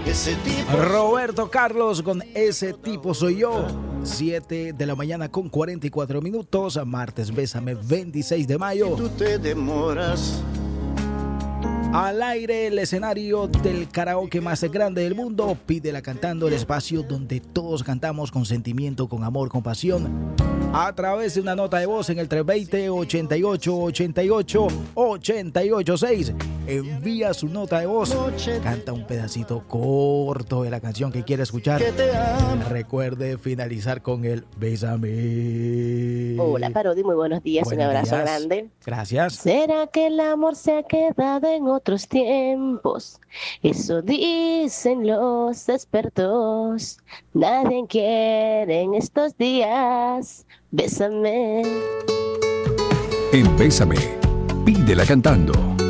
Ese tipo Roberto Carlos con Ese tipo soy yo. 7 de la mañana con 44 minutos. Martes, bésame, 26 de mayo. tú te demoras. Al aire, el escenario del karaoke más grande del mundo. Pídela cantando, el espacio donde todos cantamos con sentimiento, con amor, con pasión. A través de una nota de voz en el 320-88-88-886. Envía su nota de voz. Canta un pedacito corto de la canción que quiere escuchar. Recuerde finalizar con el bésame. Hola, Parodi, muy buenos días. Buenos Un abrazo días. grande. Gracias. ¿Será que el amor se ha quedado en otros tiempos? Eso dicen los expertos. Nadie quiere en estos días. Bésame. En Bésame, pídela cantando.